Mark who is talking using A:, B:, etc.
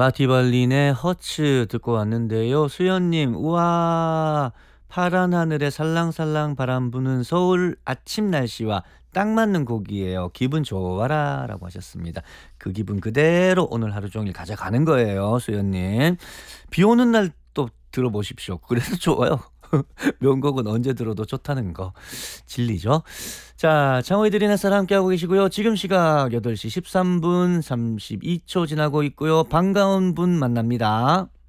A: 마티발린의 허츠 듣고 왔는데요. 수연님, 우와, 파란 하늘에 살랑살랑 바람 부는 서울 아침 날씨와 딱 맞는 곡이에요. 기분 좋아라 라고 하셨습니다. 그 기분 그대로 오늘 하루 종일 가져가는 거예요, 수연님. 비 오는 날 또 들어보십시오. 그래도 좋아요. 명곡은 언제 들어도 좋다는 거 진리죠. 자, 창호이들의 햇살 함께하고 계시고요. 지금 시각 8시 13분 32초 지나고 있고요. 반가운 분 만납니다.